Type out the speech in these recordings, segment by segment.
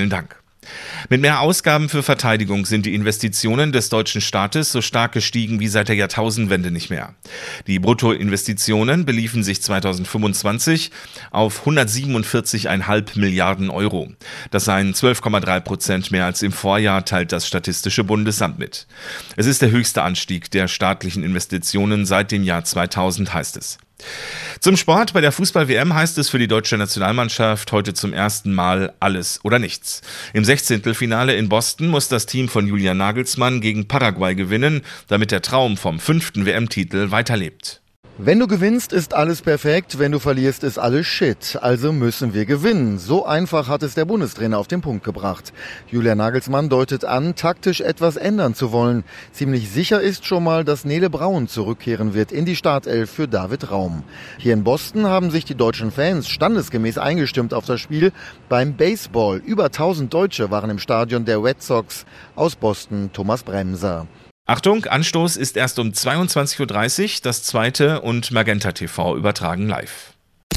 Vielen Dank. Mit mehr Ausgaben für Verteidigung sind die Investitionen des deutschen Staates so stark gestiegen wie seit der Jahrtausendwende nicht mehr. Die Bruttoinvestitionen beliefen sich 2025 auf 147,5 Milliarden Euro. Das seien 12,3% mehr als im Vorjahr, teilt das Statistische Bundesamt mit. Es ist der höchste Anstieg der staatlichen Investitionen seit dem Jahr 2000, heißt es. Zum Sport. Bei der Fußball-WM heißt es für die deutsche Nationalmannschaft heute zum ersten Mal alles oder nichts. Im 16. in Boston muss das Team von Julian Nagelsmann gegen Paraguay gewinnen, damit der Traum vom 5. WM-Titel weiterlebt. Wenn du gewinnst, ist alles perfekt. Wenn du verlierst, ist alles Shit. Also müssen wir gewinnen. So einfach hat es der Bundestrainer auf den Punkt gebracht. Julian Nagelsmann deutet an, taktisch etwas ändern zu wollen. Ziemlich sicher ist schon mal, dass Nele Braun zurückkehren wird in die Startelf für David Raum. Hier in Boston haben sich die deutschen Fans standesgemäß eingestimmt auf das Spiel beim Baseball. Über 1000 Deutsche waren im Stadion der Red Sox. Aus Boston Thomas Bremser. Achtung, Anstoß ist erst um 22.30 Uhr, das zweite und Magenta TV übertragen live.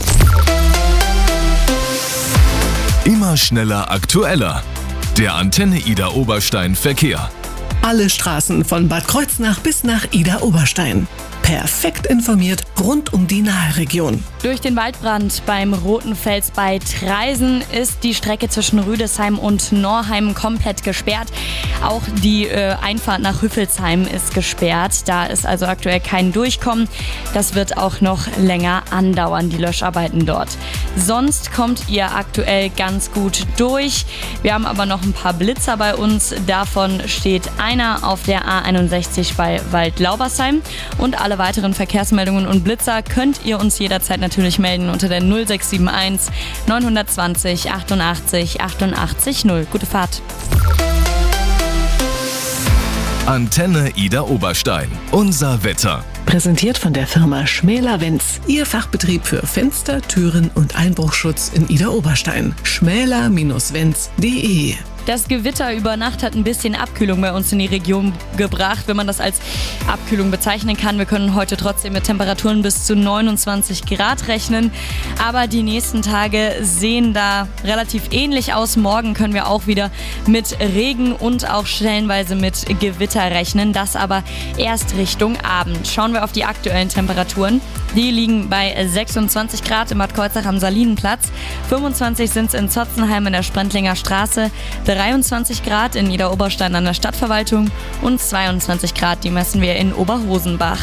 Immer schneller, aktueller. Der Antenne Idar Oberstein Verkehr. Alle Straßen von Bad Kreuznach bis nach Idar Oberstein. Perfekt informiert rund um die Naheregion. Durch den Waldbrand beim Roten Fels bei Traisen ist die Strecke zwischen Rüdesheim und Norheim komplett gesperrt. Auch die Einfahrt nach Hüffelsheim ist gesperrt. Da ist also aktuell kein Durchkommen. Das wird auch noch länger andauern, die Löscharbeiten dort. Sonst kommt ihr aktuell ganz gut durch. Wir haben aber noch ein paar Blitzer bei uns. Davon steht einer auf der A61 bei Waldlaubersheim. Und alle weiteren Verkehrsmeldungen und Blitzer könnt ihr uns jederzeit natürlich melden unter der 0671 920 88 88 0. Gute Fahrt. Antenne Idar Oberstein. Unser Wetter. Präsentiert von der Firma Schmäler-Wenz. Ihr Fachbetrieb für Fenster, Türen und Einbruchschutz in Idar Oberstein. schmäler-wenz.de. Das Gewitter über Nacht hat ein bisschen Abkühlung bei uns in die Region gebracht, wenn man das als Abkühlung bezeichnen kann. Wir können heute trotzdem mit Temperaturen bis zu 29 Grad rechnen, aber die nächsten Tage sehen da relativ ähnlich aus. Morgen können wir auch wieder mit Regen und auch stellenweise mit Gewitter rechnen, das aber erst Richtung Abend. Schauen wir auf die aktuellen Temperaturen. Die liegen bei 26 Grad im Bad Kreuznach am Salinenplatz, 25 sind es in Zotzenheim in der Sprentlinger Straße, 23 Grad in Idar Oberstein an der Stadtverwaltung und 22 Grad, die messen wir in Oberhosenbach.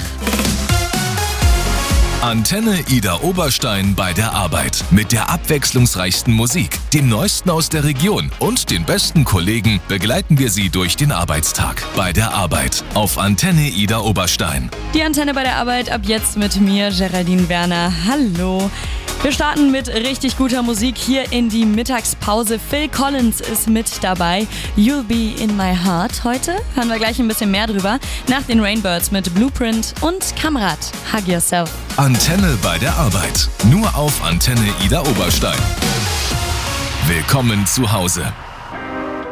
Antenne Idar Oberstein bei der Arbeit. Mit der abwechslungsreichsten Musik, dem Neuesten aus der Region und den besten Kollegen begleiten wir Sie durch den Arbeitstag. Bei der Arbeit auf Antenne Idar Oberstein. Die Antenne bei der Arbeit ab jetzt mit mir, Geraldine Werner. Hallo. Wir starten mit richtig guter Musik hier in die Mittagspause. Phil Collins ist mit dabei. You'll Be in My Heart. Heute hören wir gleich ein bisschen mehr drüber. Nach den Rainbirds mit Blueprint und Kamerad. Hug Yourself. Antenne bei der Arbeit. Nur auf Antenne Idar Oberstein. Willkommen zu Hause.